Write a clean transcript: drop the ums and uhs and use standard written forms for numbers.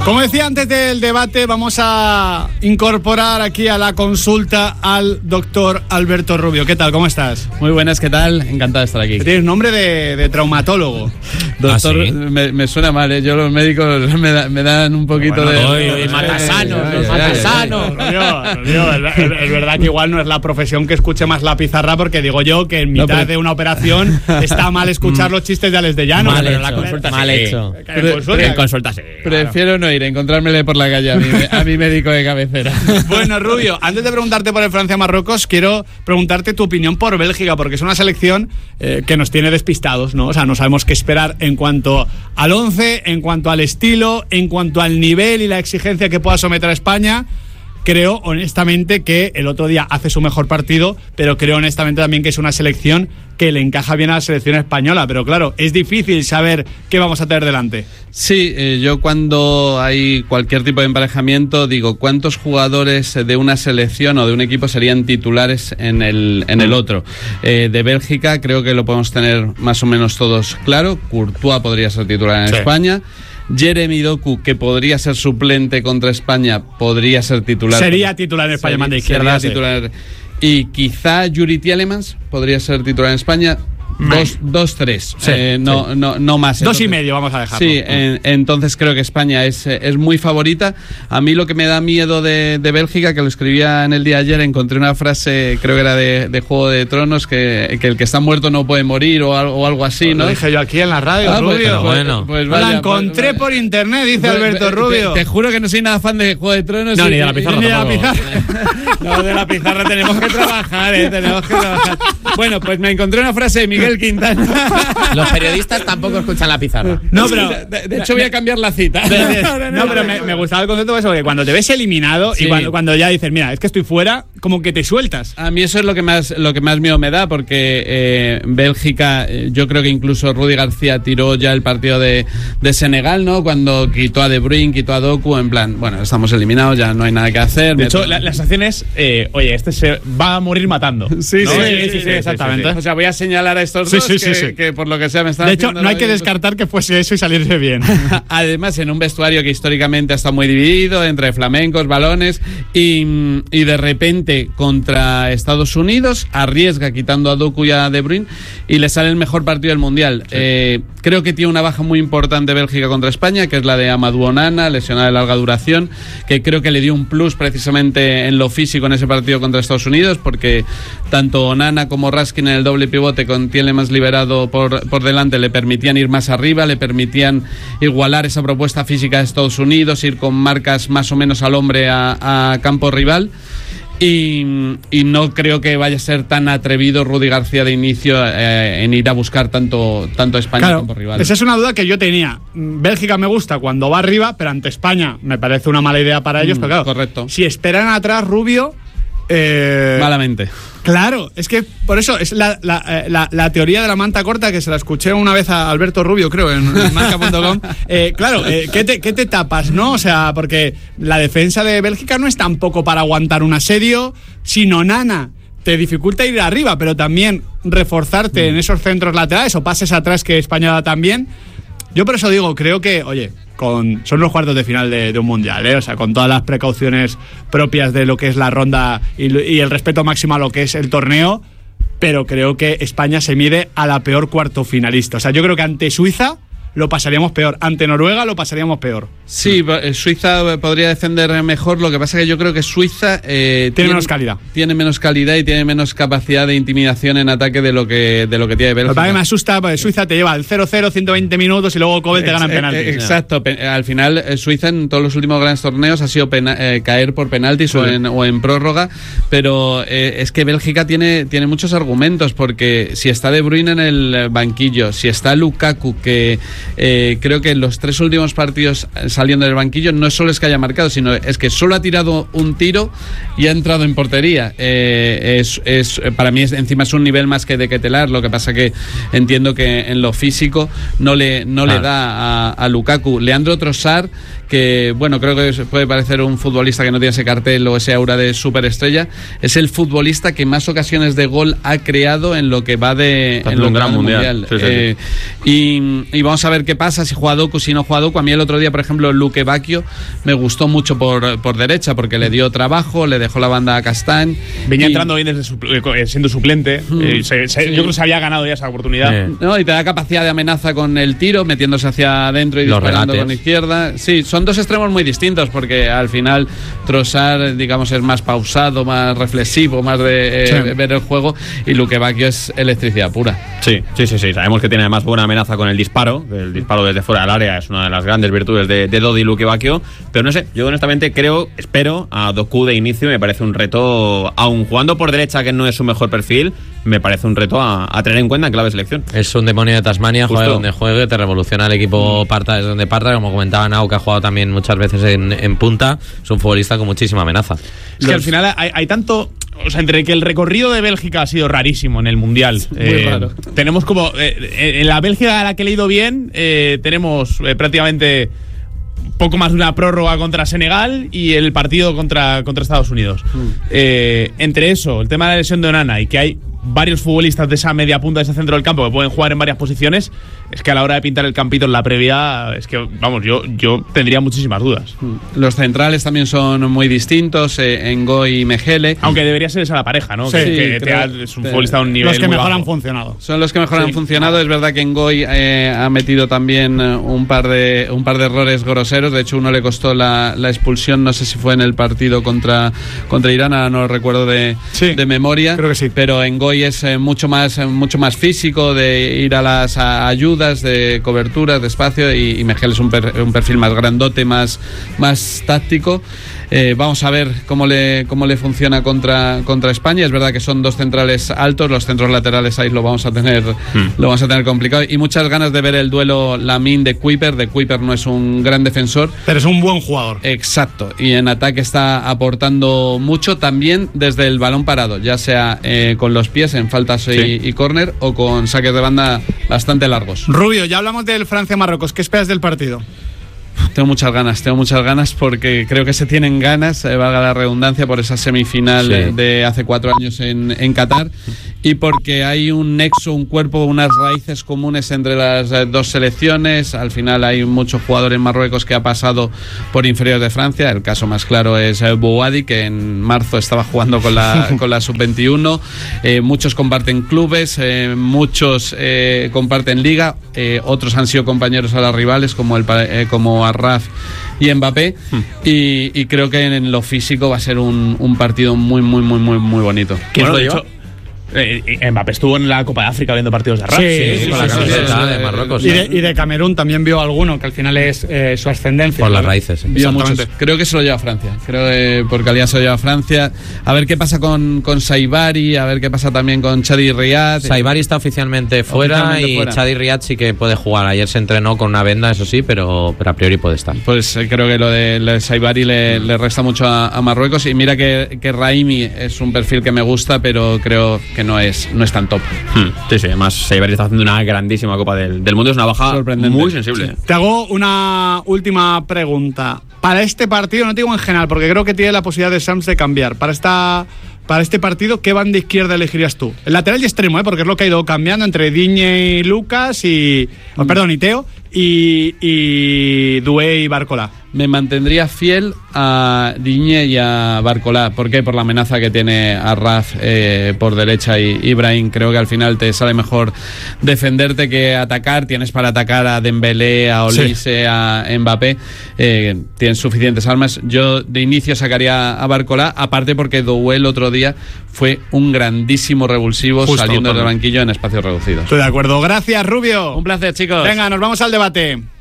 Como decía antes del debate, vamos a incorporar aquí a la consulta al doctor Alberto Rubio. ¿Qué tal? ¿Cómo estás? Muy buenas, ¿qué tal? Encantado de estar aquí. Tienes nombre de traumatólogo. Doctor, ¿sí? me suena mal, ¿eh? Yo los médicos me dan un poquito Oye, matasanos, los matasanos. Es verdad que igual no es la profesión que escuche más la pizarra, porque digo yo que en mitad de una operación está mal escuchar los chistes de Ales de Llano. Mal pero hecho, la consulta mal sí. hecho. En consulta sí. Prefiero no ir, encontrármele por la calle a mi médico de cabecera. Bueno, Rubio, antes de preguntarte por el Francia-Marruecos, quiero preguntarte tu opinión por Bélgica, porque es una selección que nos tiene despistados, ¿no? O sea, no sabemos qué esperar en cuanto al 11, en cuanto al estilo, en cuanto al nivel y la exigencia que pueda someter a España. Creo, honestamente, que el otro día hace su mejor partido, pero creo, honestamente, también que es una selección que le encaja bien a la selección española. Pero claro, es difícil saber qué vamos a tener delante. Sí, yo cuando hay cualquier tipo de emparejamiento digo, ¿cuántos jugadores de una selección o de un equipo serían titulares en el otro? De Bélgica creo que lo podemos tener más o menos todos claro. Courtois podría ser titular en España. Jeremy Doku, que podría ser suplente contra España, podría ser titular. Sería titular en España, manda izquierda. Sería titular. Y quizá Yuri Tielemans podría ser titular en España. 2-3, no más. 2,5 vamos a dejarlo. Sí, entonces creo que España es muy favorita. A mí lo que me da miedo de Bélgica, que lo escribía en el día de ayer, encontré una frase, creo que era de Juego de Tronos, que el que está muerto no puede morir o algo así, ¿no? Lo dije yo aquí en la radio, Rubio. Pues la encontré por internet, dice Alberto Rubio. Te juro que no soy nada fan de Juego de Tronos. No, ni de la pizarra. Ni de la pizarra. No, de la pizarra tenemos que trabajar, Bueno, pues me encontré una frase de Miguel Quintana. Los periodistas tampoco escuchan la pizarra. No, pero de hecho voy a cambiar la cita. No, pero me gustaba el concepto de eso, porque cuando te ves eliminado y cuando ya dices, mira, es que estoy fuera, como que te sueltas. A mí eso es lo que más miedo me da, porque Bélgica, yo creo que incluso Rudy García tiró ya el partido de Senegal, ¿no? Cuando quitó a De Bruyne, quitó a Doku, en plan, bueno, estamos eliminados, ya no hay nada que hacer. De hecho, la sensación es, oye, este se va a morir matando. Sí, exactamente. O sea, voy a señalar a estos dos que por lo que sea me están. De hecho, no hay que descartar que fuese eso y salirse bien. Además, en un vestuario que históricamente ha estado muy dividido entre flamencos, balones, y de repente contra Estados Unidos arriesga quitando a Doku y a De Bruyne y le sale el mejor partido del Mundial. Sí. Creo que tiene una baja muy importante Bélgica contra España, que es la de Amadou Onana, lesionada de larga duración, que creo que le dio un plus precisamente en lo físico en ese partido contra Estados Unidos, porque tanto Onana como Raskin en el doble pivote con Tielemans liberado por delante le permitían ir más arriba, le permitían igualar esa propuesta física de Estados Unidos, ir con marcas más o menos al hombre a campo rival. Y no creo que vaya a ser tan atrevido Rudy García de inicio en ir a buscar tanto a España como rival. Esa es una duda que yo tenía. Bélgica me gusta cuando va arriba, pero ante España me parece una mala idea para ellos. Pero claro, correcto. Si esperan atrás, Rubio... malamente. Claro, es que por eso es la teoría de la manta corta, que se la escuché una vez a Alberto Rubio, creo, en marca.com. Claro, ¿qué te tapas, no? O sea, porque la defensa de Bélgica no es tampoco para aguantar un asedio, sino Onana te dificulta ir arriba, pero también reforzarte en esos centros laterales o pases atrás que España da también. Yo por eso digo, creo que, oye, son los cuartos de final de un mundial, o sea, con todas las precauciones propias de lo que es la ronda y el respeto máximo a lo que es el torneo, pero creo que España se mide a la peor cuarto finalista. O sea, yo creo que ante Suiza lo pasaríamos peor, ante Noruega lo pasaríamos peor. Sí, Suiza podría defender mejor, lo que pasa es que yo creo que Suiza tiene menos calidad. Tiene menos calidad y tiene menos capacidad de intimidación en ataque de lo que tiene Bélgica. Lo que me asusta, porque Suiza te lleva al 0-0, 120 minutos y luego Kovel te gana en penaltis. Exacto, al final Suiza en todos los últimos grandes torneos ha sido caer por penaltis o en prórroga, pero es que Bélgica tiene muchos argumentos, porque si está De Bruyne en el banquillo, si está Lukaku, que creo que en los 3 últimos partidos saliendo del banquillo no solo es que haya marcado, sino es que solo ha tirado un tiro y ha entrado en portería. Para mí encima es un nivel más que de Ketelar. Lo que pasa que entiendo que en lo físico no le da a Lukaku. Leandro Trossard, que bueno, creo que puede parecer un futbolista que no tiene ese cartel o ese aura de superestrella, es el futbolista que más ocasiones de gol ha creado en lo que va de un gran mundial. Sí. Y vamos a ver qué pasa, si juega Doku, si no juega Doku. A mí el otro día, por ejemplo, ejemplo, Luque Bacchio me gustó mucho por derecha, porque le dio trabajo, le dejó la banda a Castañ. Venía entrando bien desde siendo suplente. Yo creo que se había ganado ya esa oportunidad. No, y te da capacidad de amenaza con el tiro, metiéndose hacia adentro y Los disparando regates. con izquierda. Sí, son dos extremos muy distintos, porque al final Trossard, digamos, es más pausado, más reflexivo, más de ver el juego, y Luque Bacchio es electricidad pura. Sí. Sabemos que tiene además buena amenaza con el disparo. El disparo desde fuera del área es una de las grandes virtudes de Dodi Luque Bacchio. Pero no sé, yo honestamente espero a Doku de inicio. Me parece un reto, aun jugando por derecha, que no es su mejor perfil, me parece un reto a tener en cuenta en clave selección. Es un demonio de Tasmania, Justo. juegue donde juegue, te revoluciona el equipo, parta desde donde parta. Como comentaba Nau, que ha jugado también muchas veces en punta, es un futbolista con muchísima amenaza. Es que al final hay tanto... O sea, entre que el recorrido de Bélgica ha sido rarísimo en el Mundial. Muy raro. Tenemos como... en la Bélgica a la que he leído bien, tenemos prácticamente poco más de una prórroga contra Senegal y el partido contra Estados Unidos. Entre eso, el tema de la lesión de Onana y que hay varios futbolistas de esa media punta, de ese centro del campo, que pueden jugar en varias posiciones, es que a la hora de pintar el campito en la previa, es que, vamos, yo tendría muchísimas dudas. Los centrales también son muy distintos, Ngoy y Mejele. Aunque debería ser esa la pareja, ¿no? Sí, que creo- es un futbolista a un nivel Los que muy mejor bajo. han funcionado. Son los que mejor han funcionado. Es verdad que Ngoy ha metido también un par de errores groseros. De hecho, uno le costó la expulsión. No sé si fue en el partido contra Irán, ahora no lo recuerdo de memoria. Creo que sí. Pero Ngoy es mucho más físico, de ir a las ayudas, de cobertura, de espacio, y Mejele es un perfil más grandote, más táctico. Vamos a ver cómo le funciona contra España. Es verdad que son dos centrales altos, los centros laterales ahí lo vamos a tener complicado, y muchas ganas de ver el duelo Lamine de Kuiper. De Kuiper no es un gran defensor, Pero es un buen jugador. exacto, y en ataque está aportando mucho también desde el balón parado, ya sea con los pies en faltas y córner, o con saques de banda bastante largos. Rubio, ya hablamos del Francia-Marruecos. ¿Qué esperas del partido? Tengo muchas ganas porque creo que se tienen ganas, valga la redundancia, por esa semifinal de hace 4 años en Qatar, y porque hay un nexo, un cuerpo, unas raíces comunes entre las dos selecciones. Al final hay muchos jugadores en Marruecos que ha pasado por inferiores de Francia. El caso más claro es Bouhaddi, que en marzo estaba jugando con la sub-21. Muchos comparten clubes, muchos comparten liga, otros han sido compañeros a las rivales como Arraf y Mbappé, y creo que en lo físico va a ser un partido muy bonito. Bueno, de hecho, Mbappé estuvo en la Copa de África viendo partidos de Arraf. Sí, con la camiseta de Marruecos. Y de Camerún también vio alguno, que al final es su ascendencia. Por las raíces. Vio Exactamente. muchos. Creo que se lo lleva a Francia. Porque Alianza se lo lleva a Francia. A ver qué pasa con Saibari, a ver qué pasa también con Chadi Riyad. Saibari está oficialmente fuera y Chadi Riyad sí que puede jugar. Ayer se entrenó con una venda, eso sí, pero a priori puede estar. Pues creo que lo de Saibari le resta mucho a Marruecos. Y mira que Raimi es un perfil que me gusta, pero creo que no es tan top. Sí, además Saibari está haciendo una grandísima Copa del Mundo. Es una baja Sorprendente. muy sensible. Te hago una última pregunta. Para este partido, no te digo en general, porque creo que tiene la posibilidad de Sams de cambiar. Para este partido, ¿qué banda izquierda elegirías tú? El lateral y extremo, porque es lo que ha ido cambiando entre Digne y Lucas y Teo y Doué y Barcola. Me mantendría fiel a Digne y a Barcola. ¿Por qué? Por la amenaza que tiene Arraf por derecha y Ibrahim. Creo que al final te sale mejor defenderte que atacar. Tienes para atacar a Dembélé, a Olise, a Mbappé. Tienes suficientes armas. Yo de inicio sacaría a Barcola, aparte porque Doué el otro día fue un grandísimo revulsivo. Justo, saliendo del también. banquillo en espacios reducidos. Estoy de acuerdo. Gracias, Rubio. Un placer, chicos. Venga, nos vamos al debate.